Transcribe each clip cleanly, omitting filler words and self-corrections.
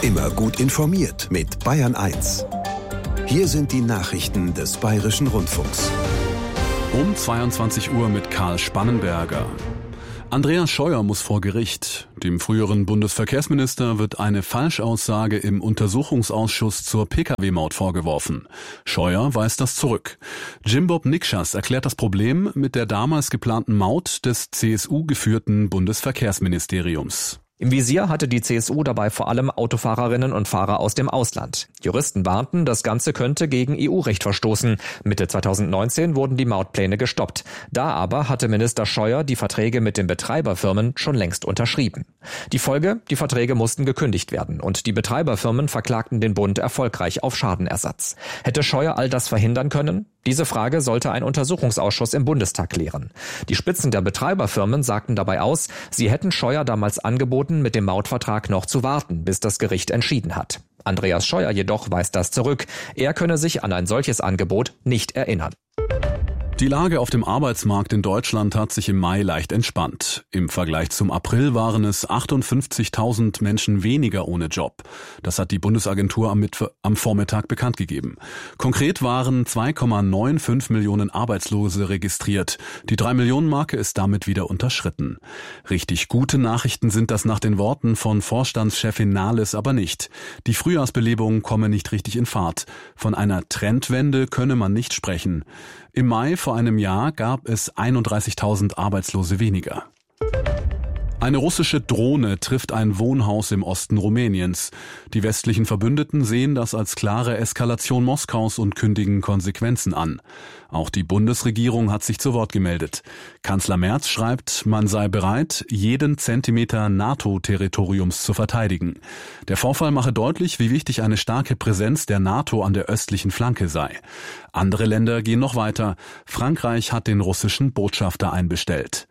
Immer gut informiert mit Bayern 1. Hier sind die Nachrichten des Bayerischen Rundfunks. Um 22 Uhr mit Karl Spannenberger. Andreas Scheuer muss vor Gericht. Dem früheren Bundesverkehrsminister wird eine Falschaussage im Untersuchungsausschuss zur Pkw-Maut vorgeworfen. Scheuer weist das zurück. Jimbob Nikschas erklärt das Problem mit der damals geplanten Maut des CSU-geführten Bundesverkehrsministeriums. Im Visier hatte die CSU dabei vor allem Autofahrerinnen und Fahrer aus dem Ausland. Juristen warnten, das Ganze könnte gegen EU-Recht verstoßen. Mitte 2019 wurden die Mautpläne gestoppt. Da aber hatte Minister Scheuer die Verträge mit den Betreiberfirmen schon längst unterschrieben. Die Folge? Die Verträge mussten gekündigt werden und die Betreiberfirmen verklagten den Bund erfolgreich auf Schadenersatz. Hätte Scheuer all das verhindern können? Diese Frage sollte ein Untersuchungsausschuss im Bundestag klären. Die Spitzen der Betreiberfirmen sagten dabei aus, sie hätten Scheuer damals angeboten, mit dem Mautvertrag noch zu warten, bis das Gericht entschieden hat. Andreas Scheuer jedoch weist das zurück. Er könne sich an ein solches Angebot nicht erinnern. Die Lage auf dem Arbeitsmarkt in Deutschland hat sich im Mai leicht entspannt. Im Vergleich zum April waren es 58.000 Menschen weniger ohne Job. Das hat die Bundesagentur am Vormittag bekannt gegeben. Konkret waren 2,95 Millionen Arbeitslose registriert. Die 3-Millionen-Marke ist damit wieder unterschritten. Richtig gute Nachrichten sind das nach den Worten von Vorstandschefin Nahles aber nicht. Die Frühjahrsbelebung komme nicht richtig in Fahrt. Von einer Trendwende könne man nicht sprechen. Im Mai vor einem Jahr gab es 31.000 Arbeitslose weniger. Eine russische Drohne trifft ein Wohnhaus im Osten Rumäniens. Die westlichen Verbündeten sehen das als klare Eskalation Moskaus und kündigen Konsequenzen an. Auch die Bundesregierung hat sich zu Wort gemeldet. Kanzler Merz schreibt, man sei bereit, jeden Zentimeter NATO-Territoriums zu verteidigen. Der Vorfall mache deutlich, wie wichtig eine starke Präsenz der NATO an der östlichen Flanke sei. Andere Länder gehen noch weiter. Frankreich hat den russischen Botschafter einbestellt.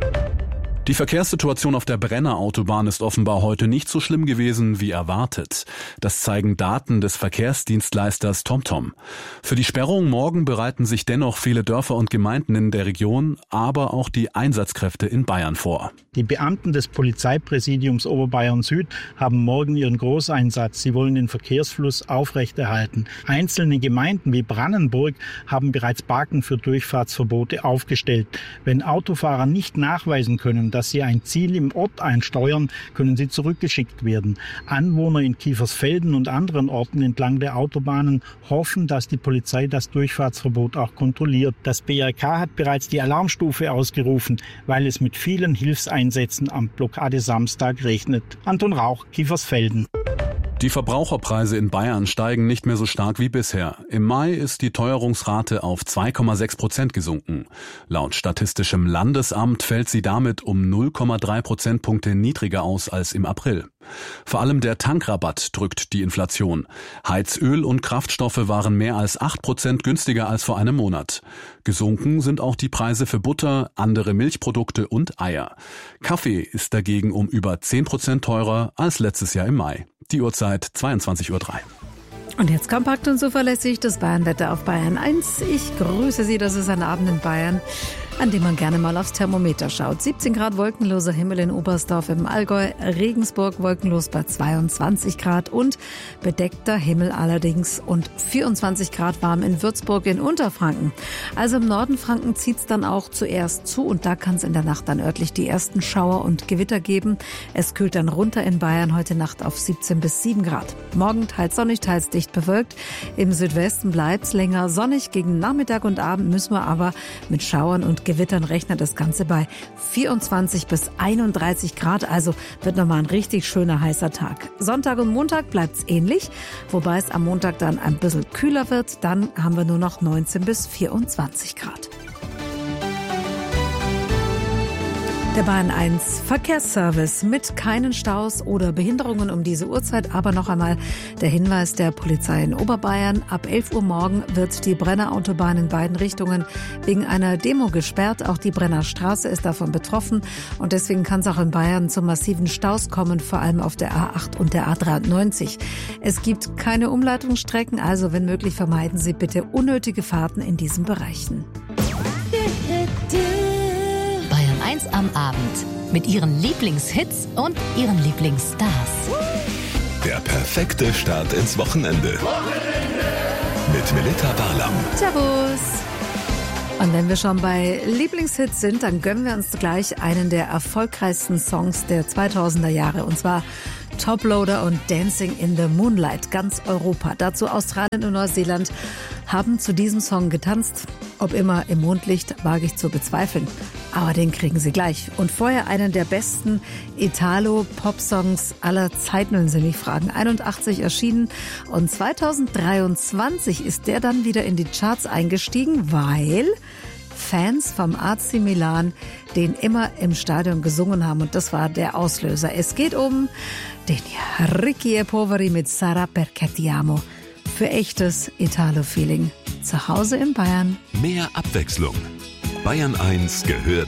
Die Verkehrssituation auf der Brenner Autobahn ist offenbar heute nicht so schlimm gewesen wie erwartet. Das zeigen Daten des Verkehrsdienstleisters TomTom. Für die Sperrung morgen bereiten sich dennoch viele Dörfer und Gemeinden in der Region, aber auch die Einsatzkräfte in Bayern vor. Die Beamten des Polizeipräsidiums Oberbayern Süd haben morgen ihren Großeinsatz. Sie wollen den Verkehrsfluss aufrechterhalten. Einzelne Gemeinden wie Brannenburg haben bereits Balken für Durchfahrtsverbote aufgestellt. Wenn Autofahrer nicht nachweisen können, dass sie ein Ziel im Ort einsteuern, können sie zurückgeschickt werden. Anwohner in Kiefersfelden und anderen Orten entlang der Autobahnen hoffen, dass die Polizei das Durchfahrtsverbot auch kontrolliert. Das BRK hat bereits die Alarmstufe ausgerufen, weil es mit vielen Hilfseinsätzen am Blockadesamstag regnet. Anton Rauch, Kiefersfelden. Die Verbraucherpreise in Bayern steigen nicht mehr so stark wie bisher. Im Mai ist die Teuerungsrate auf 2,6% gesunken. Laut Statistischem Landesamt fällt sie damit um 0,3 Prozentpunkte niedriger aus als im April. Vor allem der Tankrabatt drückt die Inflation. Heizöl und Kraftstoffe waren mehr als 8% günstiger als vor einem Monat. Gesunken sind auch die Preise für Butter, andere Milchprodukte und Eier. Kaffee ist dagegen um über 10% teurer als letztes Jahr im Mai. Die Uhrzeit 22:03 Uhr. Und jetzt kompakt und zuverlässig das Bayernwetter auf Bayern 1. Ich grüße Sie, das ist ein Abend in Bayern, an dem man gerne mal aufs Thermometer schaut. 17 Grad wolkenloser Himmel in Oberstdorf im Allgäu, Regensburg wolkenlos bei 22 Grad und bedeckter Himmel allerdings und 24 Grad warm in Würzburg in Unterfranken. Also im Norden Franken zieht's dann auch zuerst zu und da kann es in der Nacht dann örtlich die ersten Schauer und Gewitter geben. Es kühlt dann runter in Bayern heute Nacht auf 17 bis 7 Grad. Morgen teils sonnig, teils dicht bewölkt. Im Südwesten bleibt's länger sonnig. Gegen Nachmittag und Abend müssen wir aber mit Schauern und Gewittern rechnet, das Ganze bei 24 bis 31 Grad, also wird nochmal ein richtig schöner heißer Tag. Sonntag und Montag bleibt's ähnlich, wobei es am Montag dann ein bisschen kühler wird, dann haben wir nur noch 19 bis 24 Grad. Der Bayern 1 Verkehrsservice mit keinen Staus oder Behinderungen um diese Uhrzeit. Aber noch einmal der Hinweis der Polizei in Oberbayern. Ab 11 Uhr morgen wird die Brenner Autobahn in beiden Richtungen wegen einer Demo gesperrt. Auch die Brenner Straße ist davon betroffen. Und deswegen kann es auch in Bayern zu massiven Staus kommen, vor allem auf der A8 und der A93. Es gibt keine Umleitungsstrecken, also wenn möglich vermeiden Sie bitte unnötige Fahrten in diesen Bereichen. Bayern 1 am Abend mit ihren Lieblingshits und ihren Lieblingsstars. Der perfekte Start ins Wochenende. Mit Melita Barlam. Servus. Und wenn wir schon bei Lieblingshits sind, dann gönnen wir uns gleich einen der erfolgreichsten Songs der 2000er Jahre. Und zwar Toploader und Dancing in the Moonlight. Ganz Europa, dazu Australien und Neuseeland, haben zu diesem Song getanzt. Ob immer im Mondlicht, wage ich zu bezweifeln. Aber den kriegen sie gleich. Und vorher einen der besten Italo-Pop-Songs aller Zeiten, wenn Sie mich fragen. 81 erschienen und 2023 ist der dann wieder in die Charts eingestiegen, weil Fans vom AC Milan den immer im Stadion gesungen haben und das war der Auslöser. Es geht um den Ricky e Poveri mit Sarà perché ti amo. Für echtes Italo-Feeling. Zu Hause in Bayern. Mehr Abwechslung. Bayern 1 gehört